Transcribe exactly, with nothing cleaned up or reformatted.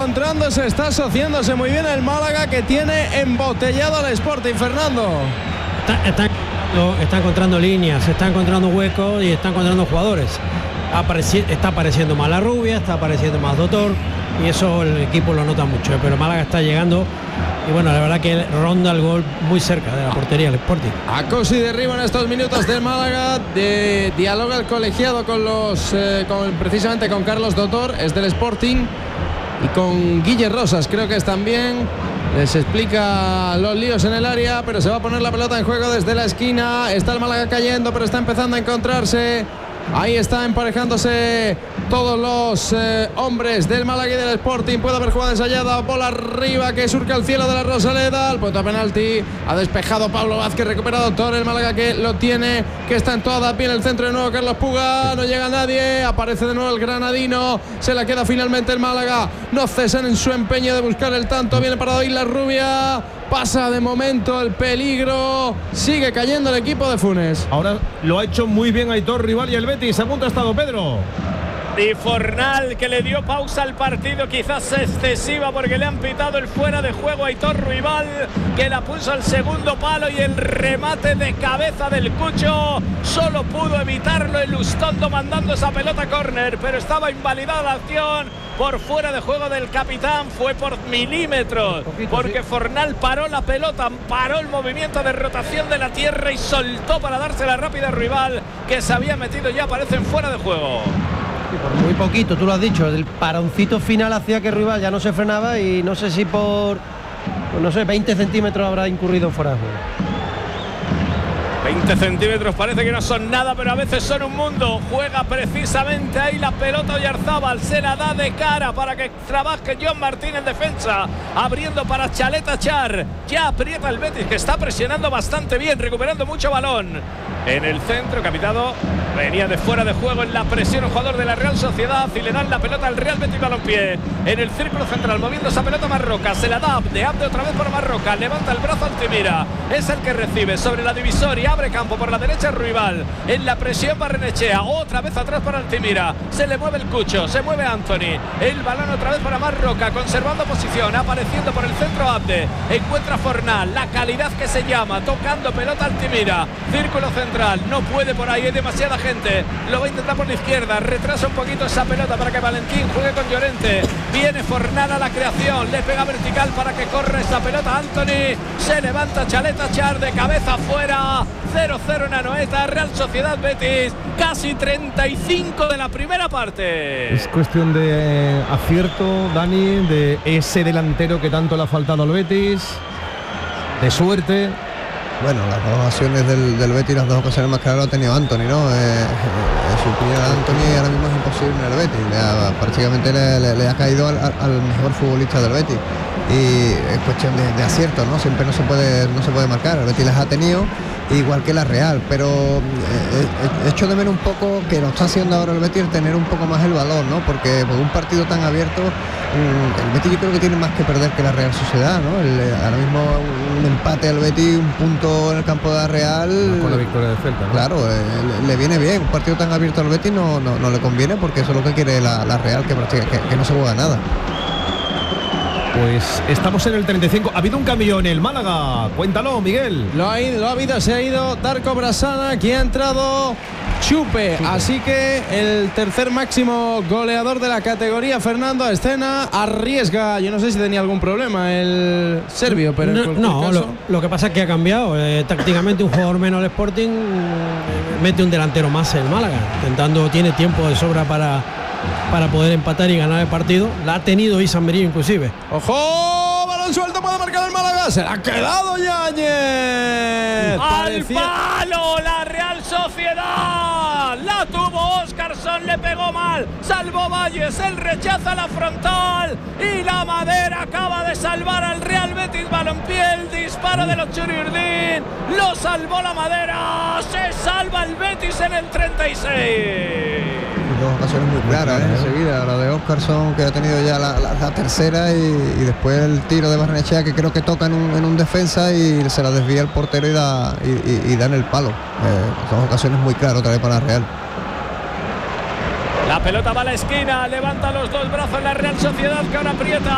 encontrando, se está asociándose muy bien el Málaga, que tiene embotellado al Sporting, Fernando. Está, está, está encontrando líneas, está encontrando huecos y está encontrando jugadores. Apareci- está apareciendo más la Rubia, está apareciendo más Doctor, y eso el equipo lo nota mucho, pero Málaga está llegando y bueno, la verdad que ronda el gol muy cerca de la portería del Sporting. Acosi derriba en estos minutos del Málaga, de, dialoga el colegiado con los eh, con, precisamente con Carlos Doctor, es del Sporting, y con Guille Rosas, creo que es también. Les explica los líos en el área, pero se va a poner la pelota en juego desde la esquina. Está el Málaga cayendo, pero está empezando a encontrarse. Ahí está emparejándose todos los eh, hombres del Málaga y del Sporting. Puede haber jugada ensayada, bola arriba que surca el cielo de la Rosaleda. El punto de penalti ha despejado Pablo Vázquez, recupera Doctor. El Málaga que lo tiene, que está en toda pie en el centro de nuevo Carlos Puga. No llega nadie, aparece de nuevo el granadino. Se la queda finalmente el Málaga. No cesan en su empeño de buscar el tanto. Viene para Isla Rubia. Pasa de momento el peligro. Sigue cayendo el equipo de Funes. Ahora lo ha hecho muy bien Aitor Rival y el Betis. A punto ha estado Pedro. Y Fornal, que le dio pausa al partido, quizás excesiva, porque le han pitado el fuera de juego a Aitor Rival, que la puso al segundo palo, y el remate de cabeza del Cucho solo pudo evitarlo el Lustondo, mandando esa pelota a córner, pero estaba invalidada la acción por fuera de juego del capitán. Fue por milímetros, poquito, porque sí. Fornal paró la pelota, paró el movimiento de rotación de la tierra y soltó para dársela rápida a Rival, que se había metido, ya aparecen fuera de juego. Sí, por muy poquito, tú lo has dicho, el paroncito final hacía que Rival ya no se frenaba, y no sé si por, pues no sé, veinte centímetros habrá incurrido fuera de juego. veinte centímetros parece que no son nada, pero a veces son un mundo. Juega precisamente ahí la pelota Oyarzábal, se la da de cara para que trabaje John Martín en defensa, abriendo para Chaleta Char. Ya aprieta el Betis, que está presionando bastante bien, recuperando mucho balón. En el centro, capitado, venía de fuera de juego en la presión un jugador de la Real Sociedad, y le dan la pelota al Real Betis Balompié. En el círculo central, moviendo esa pelota Marroca, se la da Abde, Abde otra vez por Marroca, levanta el brazo Altimira, es el que recibe sobre la divisoria, abre campo por la derecha Rival, en la presión Barrenechea, otra vez atrás para Altimira, se le mueve el Cucho, se mueve Anthony, el balón otra vez para Marroca, conservando posición, apareciendo por el centro Abde, encuentra Fornal, la calidad que se llama, tocando pelota Altimira, círculo central, no puede por ahí, hay demasiada gente, lo va a intentar por la izquierda, retrasa un poquito esa pelota para que Valentín juegue con Llorente, viene Fornal a la creación, le pega vertical para que corra esa pelota Anthony, se levanta Chaleta Char de cabeza afuera. Cero cero en Anoeta, Real Sociedad Betis, casi treinta y cinco de la primera parte. Es cuestión de acierto, Dani, de ese delantero que tanto le ha faltado al Betis, de suerte. Bueno, las dos ocasiones del, del Betis, las dos ocasiones más claras lo ha tenido Anthony, ¿no? Eh, eh, suplir a Anthony ahora mismo es imposible en el Betis. Le ha, prácticamente le, le, le ha caído al, al mejor futbolista del Betis. Y es cuestión de, de acierto, ¿no? Siempre no se puede, no se puede marcar. El Betis las ha tenido, igual que la Real, pero eh, echo de menos un poco, que lo está haciendo ahora el Betis, tener un poco más el valor, ¿no? Porque por un partido tan abierto, mm, el Betis yo creo que tiene más que perder que la Real Sociedad, ¿no? El, ahora mismo un empate al Betis, un punto en el campo de la Real, con la victoria de Celta, ¿no? Claro, eh, le, le viene bien. Un partido tan abierto al Betis no, no, no le conviene, porque eso es lo que quiere la, la Real, que, que, que no se juega nada. Pues estamos en el treinta y cinco. Ha habido un cambio en el Málaga. Cuéntalo, Miguel. Lo ha, ido, lo ha habido, se ha ido Darko Brasana, aquí ha entrado Chupe. Chupe. Así que el tercer máximo goleador de la categoría, Fernando Escena, arriesga. Yo no sé si tenía algún problema el serbio, pero no, en no caso... lo, lo que pasa es que ha cambiado. Eh, tácticamente un jugador menos el Sporting, eh, mete un delantero más el Málaga, intentando, tiene tiempo de sobra para para poder empatar y ganar el partido. La ha tenido Isan Merino inclusive. ¡Ojo! Balón suelto, puede marcar el Málaga. Se la ha quedado Yáñez. ¡Al Parecía... palo! La Real Sociedad la tuvo Óscarson, le pegó mal, salvó Valles, él rechaza la frontal y la Madera acaba de salvar al Real Betis Balompié. El disparo de los Churiurdín lo salvó la Madera, se salva el Betis en el treinta y seis. Dos ocasiones muy claras, ¿eh? Enseguida, la de Óscarson, que ha tenido ya la, la, la tercera, y, y después el tiro de Barrenechea, que creo que toca en un, en un defensa y se la desvía el portero y da, y, y, y da en el palo. Eh, dos ocasiones muy claras otra vez para la Real. La pelota va a la esquina, levanta los dos brazos la Real Sociedad, que ahora aprieta.